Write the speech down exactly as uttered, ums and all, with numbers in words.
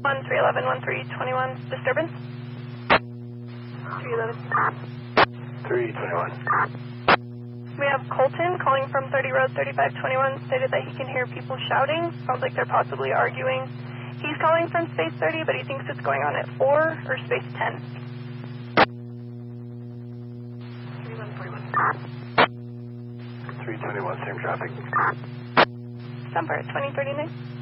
one three eleven one three twenty-one, disturbance? three eleven. three twenty-one. We have Colton calling from thirty Road thirty-five twenty-one, stated that he can hear people shouting. Sounds like they're possibly arguing. He's calling from space thirty, but he thinks it's going on at four or space ten. three twenty-one, same traffic. Number twenty thirty-nine.